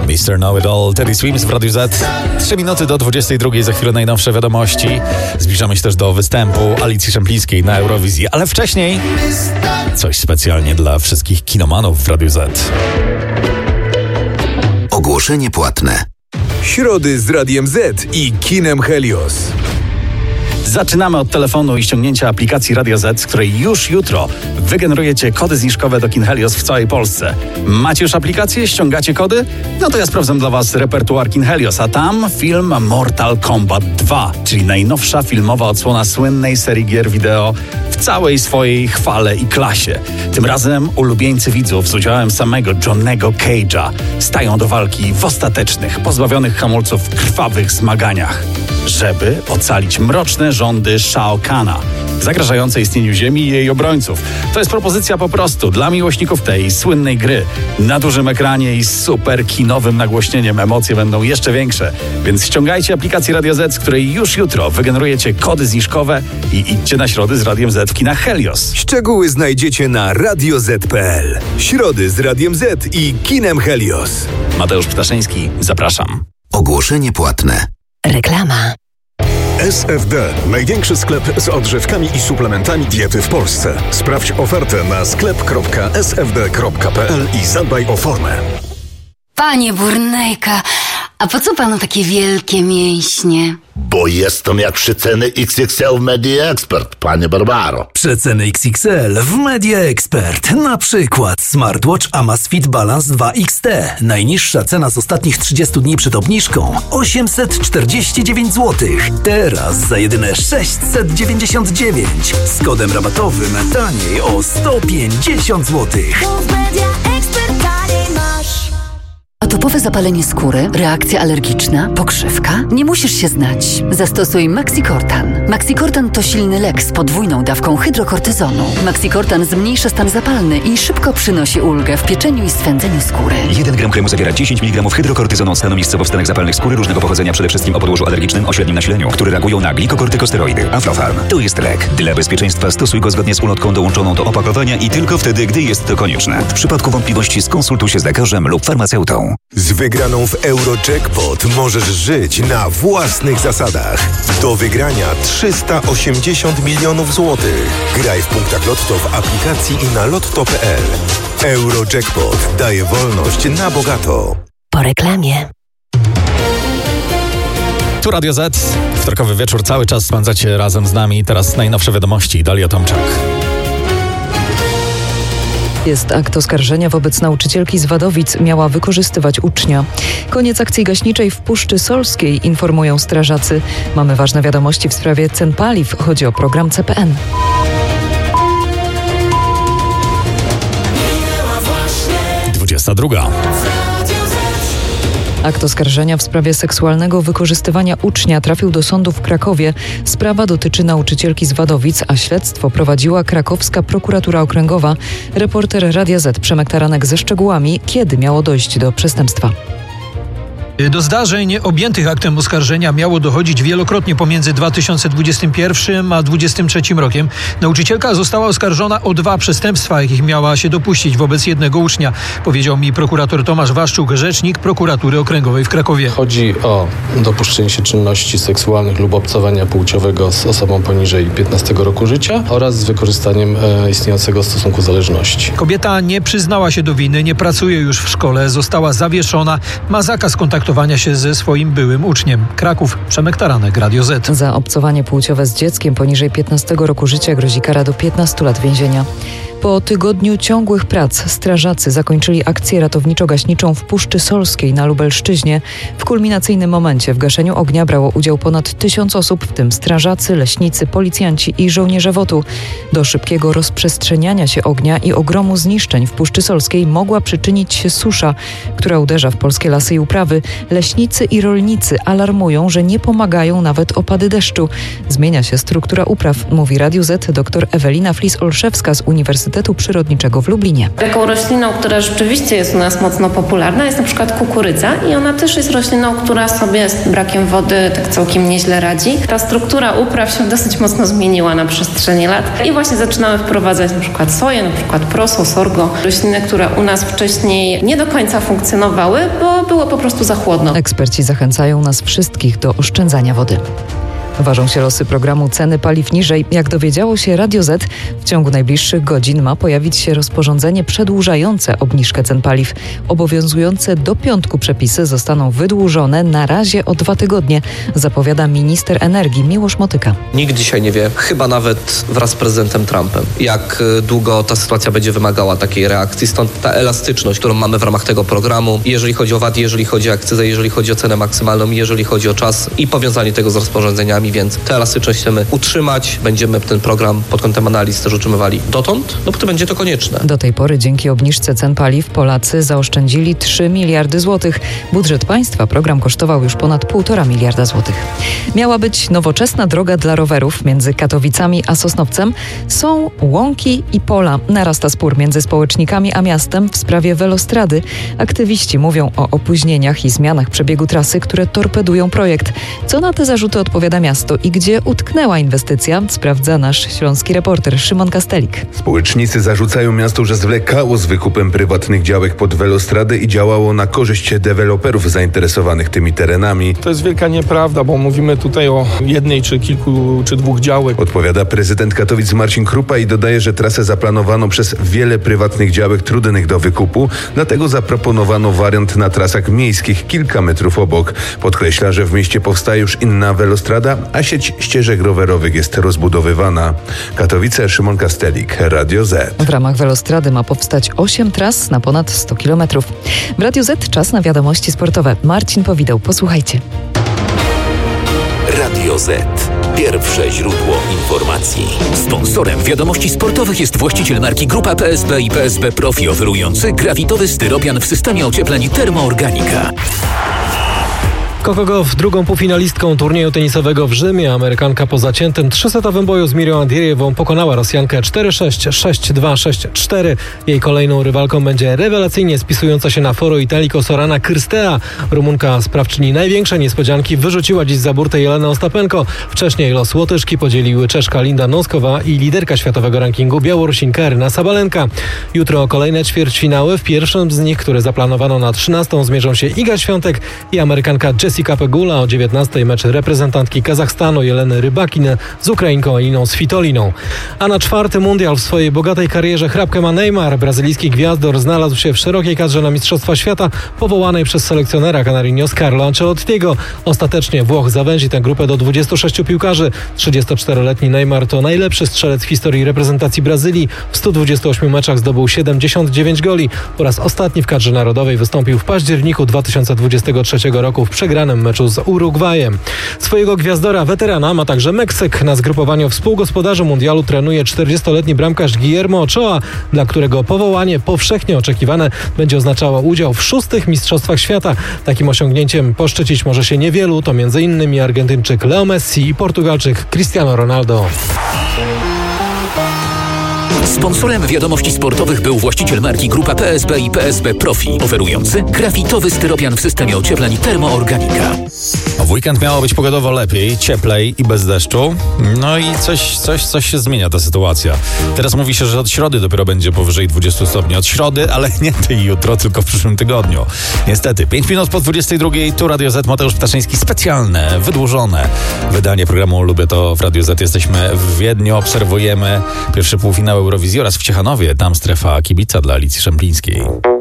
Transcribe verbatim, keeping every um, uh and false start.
mister Know It All, Teddy Swims w Radiu Z. Trzy minuty do dwudziestej drugiej, za chwilę najnowsze wiadomości. Zbliżamy się też do występu Alicji Szemplińskiej na Eurowizji, ale wcześniej coś specjalnie dla wszystkich kinomanów w Radiu Z. Ogłoszenie płatne. Środy z Radiem Z i kinem Helios. Zaczynamy od telefonu i ściągnięcia aplikacji Radio Z, z której już jutro wygenerujecie kody zniżkowe do kin Helios w całej Polsce. Macie już aplikację? Ściągacie kody? No to ja sprawdzam dla Was repertuar kin Helios, a tam film Mortal Kombat dwa, czyli najnowsza filmowa odsłona słynnej serii gier wideo w całej swojej chwale i klasie. Tym razem ulubieńcy widzów z udziałem samego Johnnego Cage'a stają do walki w ostatecznych, pozbawionych hamulców krwawych zmaganiach, żeby ocalić mroczne rządy Shao Kana, zagrażające istnieniu Ziemi i jej obrońców. To jest propozycja po prostu dla miłośników tej słynnej gry. Na dużym ekranie i z super kinowym nagłośnieniem emocje będą jeszcze większe. Więc ściągajcie aplikację Radio Z, z której już jutro wygenerujecie kody zniżkowe i idźcie na środy z Radiem Z w kinach Helios. Szczegóły znajdziecie na radio zet kropka pe el. Środy z Radiem Z i kinem Helios. Mateusz Ptaszyński, zapraszam. Ogłoszenie płatne. Reklama. S F D. Największy sklep z odżywkami i suplementami diety w Polsce. Sprawdź ofertę na sklep kropka s f d kropka p l i zadbaj o formę. Panie Burnejka, a po co panu takie wielkie mięśnie? Bo jestem jak przeceny X X L w Media Expert, panie Barbaro. Przeceny X X L w Media Expert. Na przykład smartwatch Amazfit Balance dwa X T. Najniższa cena z ostatnich trzydziestu dni przed obniżką osiemset czterdzieści dziewięć złotych. Teraz za jedyne sześćset dziewięćdziesiąt dziewięć. Z kodem rabatowym taniej o sto pięćdziesiąt złotych. Atopowe zapalenie skóry, reakcja alergiczna, pokrzywka? Nie musisz się znać. Zastosuj Maxicortan. Maxicortan to silny lek z podwójną dawką hydrokortyzonu. Maxicortan zmniejsza stan zapalny i szybko przynosi ulgę w pieczeniu i swędzeniu skóry. jeden gram kremu zawiera dziesięć miligramów hydrokortyzonu stanu miejscowo-wstanek zapalnych skóry różnego pochodzenia, przede wszystkim o podłożu alergicznym o średnim nasileniu, które reagują na glikokortykosteroidy. Aflofarm. To jest lek. Dla bezpieczeństwa stosuj go zgodnie z ulotką dołączoną do opakowania i tylko wtedy, gdy jest to konieczne. W przypadku wątpliwości skonsultuj się z lekarzem lub farmaceutą. Z wygraną w Eurojackpot możesz żyć na własnych zasadach. Do wygrania trzysta osiemdziesiąt milionów złotych. Graj w punktach Lotto w aplikacji i na lotto kropka pe el. Eurojackpot daje wolność na bogato. Po reklamie. Tu Radio Z. Wtorkowy wieczór, cały czas spędzacie razem z nami. Teraz najnowsze wiadomości. Dalia Tomczak. Jest akt oskarżenia wobec nauczycielki z Wadowic, miała wykorzystywać ucznia. Koniec akcji gaśniczej w Puszczy Solskiej, informują strażacy. Mamy ważne wiadomości w sprawie cen paliw. Chodzi o program C P N. dwudziesta druga. Akt oskarżenia w sprawie seksualnego wykorzystywania ucznia trafił do sądu w Krakowie. Sprawa dotyczy nauczycielki z Wadowic, a śledztwo prowadziła krakowska prokuratura okręgowa. Reporter Radia Z Przemek Taranek ze szczegółami, kiedy miało dojść do przestępstwa. Do zdarzeń objętych aktem oskarżenia miało dochodzić wielokrotnie pomiędzy dwa tysiące dwudziestym pierwszym a dwudziestym trzecim rokiem. Nauczycielka została oskarżona o dwa przestępstwa, jakich miała się dopuścić wobec jednego ucznia, powiedział mi prokurator Tomasz Waszczuk, rzecznik prokuratury okręgowej w Krakowie. Chodzi o dopuszczenie się czynności seksualnych lub obcowania płciowego z osobą poniżej piętnastego roku życia oraz z wykorzystaniem e, istniejącego stosunku zależności. Kobieta nie przyznała się do winy, nie pracuje już w szkole, została zawieszona, ma zakaz kontaktu się ze swoim byłym uczniem. Kraków, Przemek Taranek, Radio Z. Za obcowanie płciowe z dzieckiem poniżej piętnastego roku życia grozi kara do piętnastu lat więzienia. Po tygodniu ciągłych prac strażacy zakończyli akcję ratowniczo-gaśniczą w Puszczy Solskiej na Lubelszczyźnie. W kulminacyjnym momencie w gaszeniu ognia brało udział ponad tysiąc osób, w tym strażacy, leśnicy, policjanci i żołnierze W O T-u. Do szybkiego rozprzestrzeniania się ognia i ogromu zniszczeń w Puszczy Solskiej mogła przyczynić się susza, która uderza w polskie lasy i uprawy. Leśnicy i rolnicy alarmują, że nie pomagają nawet opady deszczu. Zmienia się struktura upraw, mówi Radiu Z dr Ewelina Flis-Olszewska z Uniwersytetu Uniwersytetu Przyrodniczego w Lublinie. Taką rośliną, która rzeczywiście jest u nas mocno popularna, jest na przykład kukurydza i ona też jest rośliną, która sobie z brakiem wody tak całkiem nieźle radzi. Ta struktura upraw się dosyć mocno zmieniła na przestrzeni lat i właśnie zaczynamy wprowadzać na przykład soję, na przykład proso, sorgo, rośliny, które u nas wcześniej nie do końca funkcjonowały, bo było po prostu za chłodno. Eksperci zachęcają nas wszystkich do oszczędzania wody. Ważą się losy programu Ceny paliw niżej. Jak dowiedziało się Radio Z, w ciągu najbliższych godzin ma pojawić się rozporządzenie przedłużające obniżkę cen paliw. Obowiązujące do piątku przepisy zostaną wydłużone na razie o dwa tygodnie, zapowiada minister energii Miłosz Motyka. Nikt dzisiaj nie wie, chyba nawet wraz z prezydentem Trumpem, jak długo ta sytuacja będzie wymagała takiej reakcji. Stąd ta elastyczność, którą mamy w ramach tego programu, jeżeli chodzi o V A T, jeżeli chodzi o akcyzę, jeżeli chodzi o cenę maksymalną, jeżeli chodzi o czas i powiązanie tego z rozporządzeniami. Więc tę elastyczność chcemy utrzymać. Będziemy ten program pod kątem analiz też utrzymywali dotąd, dopóty będzie to konieczne. Do tej pory dzięki obniżce cen paliw Polacy zaoszczędzili trzy miliardy złotych. Budżet państwa program kosztował już ponad półtora miliarda złotych. Miała być nowoczesna droga dla rowerów między Katowicami a Sosnowcem. Są łąki i pola. Narasta spór między społecznikami a miastem w sprawie welostrady. Aktywiści mówią o opóźnieniach i zmianach przebiegu trasy, które torpedują projekt. Co na te zarzuty odpowiada miasto i gdzie utknęła inwestycja, sprawdza nasz śląski reporter Szymon Kastelik. Społecznicy zarzucają miastu, że zwlekało z wykupem prywatnych działek pod welostradę i działało na korzyść deweloperów zainteresowanych tymi terenami. To jest wielka nieprawda, bo mówimy tutaj o jednej czy kilku, czy dwóch działek. Odpowiada prezydent Katowic Marcin Krupa i dodaje, że trasę zaplanowano przez wiele prywatnych działek trudnych do wykupu, dlatego zaproponowano wariant na trasach miejskich kilka metrów obok. Podkreśla, że w mieście powstaje już inna welostrada, a sieć ścieżek rowerowych jest rozbudowywana. Katowice, Szymon Kastelik, Radio Z. W ramach welostrady ma powstać osiem tras na ponad sto kilometrów. W Radio Z czas na wiadomości sportowe. Marcin Powideł, posłuchajcie. Radio Z. Pierwsze źródło informacji. Sponsorem wiadomości sportowych jest właściciel marki Grupa P S B i P S B Profi, oferujący grawitowy styropian w systemie ociepleń Termoorganika. Coco Gauff, drugą półfinalistką turnieju tenisowego w Rzymie. Amerykanka po zaciętym trzysetowym boju z Mirią Andriejewą pokonała Rosjankę cztery sześć, sześć dwa, sześć cztery. Jej kolejną rywalką będzie rewelacyjnie spisująca się na foro Italiko Sorana Cîrstea. Rumunka, sprawczyni największej niespodzianki, wyrzuciła dziś za burtę Jelenę Ostapenko. Wcześniej los Łotyszki podzieliły Czeszka Linda Noskowa i liderka światowego rankingu Białorusinka Aryna Sabalenka. Jutro kolejne ćwierćfinały. W pierwszym z nich, które zaplanowano na trzynastą, zmierzą się Iga Świątek i Amerykanka Jessica Pegula. O dziewiętnastej mecz reprezentantki Kazachstanu Jeleny Rybakin z Ukrainką Eliną Svitoliną. A na czwarty mundial w swojej bogatej karierze chrapkę ma Neymar. Brazylijski gwiazdor znalazł się w szerokiej kadrze na Mistrzostwa Świata powołanej przez selekcjonera Canarinhos Carlo Ancelottiego. Ostatecznie Włoch zawęzi tę grupę do dwudziestu sześciu piłkarzy. trzydziestoczteroletni Neymar to najlepszy strzelec w historii reprezentacji Brazylii. W stu dwudziestu ośmiu meczach zdobył siedemdziesiąt dziewięć goli. Po raz ostatni w kadrze narodowej wystąpił w październiku dwa tysiące dwudziestego trzeciego roku w przegranym meczu z Urugwajem. Swojego gwiazdora weterana ma także Meksyk. Na zgrupowaniu współgospodarzy mundialu trenuje czterdziestoletni bramkarz Guillermo Ochoa, dla którego powołanie powszechnie oczekiwane będzie oznaczało udział w szóstych Mistrzostwach Świata. Takim osiągnięciem poszczycić może się niewielu, to między innymi Argentyńczyk Leo Messi i Portugalczyk Cristiano Ronaldo. Sponsorem wiadomości sportowych był właściciel marki Grupa P S B i P S B Profi, oferujący grafitowy styropian w systemie ociepleń Termoorganika. W weekend miało być pogodowo lepiej, cieplej i bez deszczu. No i coś, coś, coś się zmienia ta sytuacja. Teraz mówi się, że od środy dopiero będzie powyżej dwudziestu stopni. Od środy, ale nie tej jutro, tylko w przyszłym tygodniu. Niestety, pięć minut po dwudziestej drugiej, tu Radio Z, Mateusz Ptaszyński. Specjalne, wydłużone wydanie programu Lubię to w Radio Z. Jesteśmy w Wiedniu, obserwujemy pierwszy półfinał Eurowizji oraz w Ciechanowie. Tam strefa kibica dla Alicji Szemplińskiej.